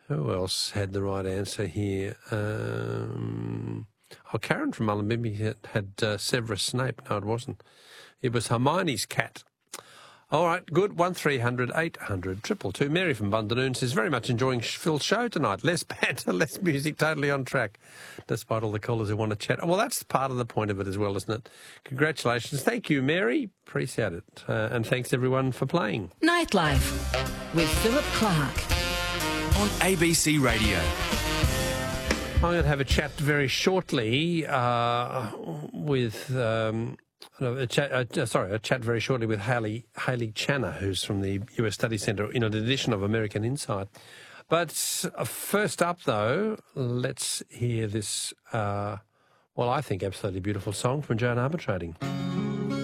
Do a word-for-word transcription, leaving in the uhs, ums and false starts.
Who else had the right answer here? Um, oh, Karen from Mullumbimby had, had uh, Severus Snape. No, it wasn't. It was Hermione's cat. All right, good. one three hundred eight hundred two two two. Mary from Bundanoon says, very much enjoying Phil's show tonight. Less banter, less music, totally on track, despite all the callers who want to chat. Well, that's part of the point of it as well, isn't it? Congratulations. Thank you, Mary. Appreciate it. Uh, and thanks, everyone, for playing. Nightlife with Philip Clark on A B C Radio. I'm going to have a chat very shortly uh, with... Um, No, a chat, uh, sorry, a chat very shortly with Hayley, Hayley Channer, who's from the U S Study Centre in an edition of American Insight. But uh, first up, though, let's hear this, uh, well, I think absolutely beautiful song from Joan Armatrading.